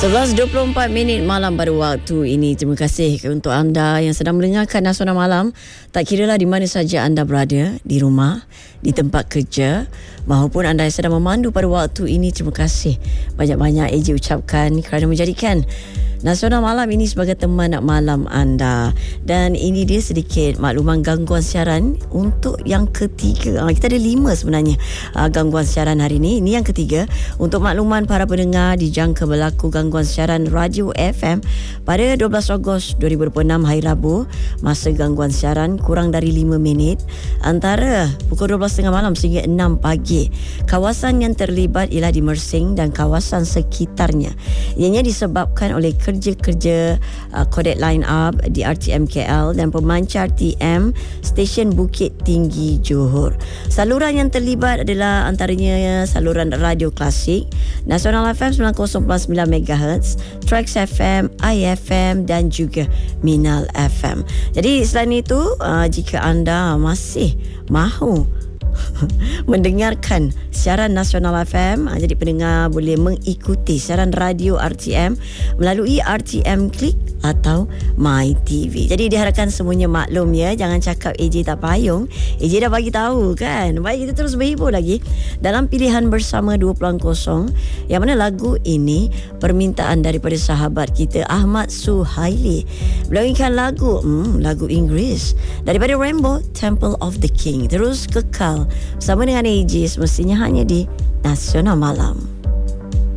11.24 malam pada waktu ini. Terima kasih untuk anda yang sedang mendengarkan Nasional Malam. Tak kiralah di mana saja anda berada, di rumah, di tempat kerja, maupun anda yang sedang memandu pada waktu ini. Terima kasih banyak-banyak AJ ucapkan kerana menjadikan Nasional Malam ini sebagai teman malam anda. Dan ini dia sedikit makluman gangguan siaran untuk yang ketiga. Kita ada 5 sebenarnya gangguan siaran hari ini. Ini yang ketiga. Untuk makluman para pendengar, dijangka berlaku gangguan siaran radio FM pada 12 Ogos 2026 hari Rabu. Masa gangguan siaran kurang dari 5 minit antara pukul 12.30 malam sehingga 6 pagi. Kawasan yang terlibat ialah di Mersing dan kawasan sekitarnya. Ianya disebabkan oleh kerja-kerja kodet line up di RTM KL dan pemancar TM stesen Bukit Tinggi Johor. Saluran yang terlibat adalah antaranya saluran radio klasik Nasional FM 90.9 MHz, Trax FM, IFM dan juga Minal FM. Jadi selain itu, jika anda masih mahu mendengarkan siaran Nasional FM, jadi pendengar boleh mengikuti siaran radio RTM melalui RTM Klik atau My TV. Jadi diharapkan semuanya maklum ya. Jangan cakap AJ tak payung. AJ dah bagi tahu kan. Baik, kita terus berhibur lagi dalam pilihan bersama 2 Pulang Kosong, yang mana lagu ini permintaan daripada sahabat kita Ahmad Suhaili. Beliau inginkan lagu Inggeris daripada Rainbow, Temple of the King. Terus kekal bersama dengan AJ semestinya hanya di Nasional Malam.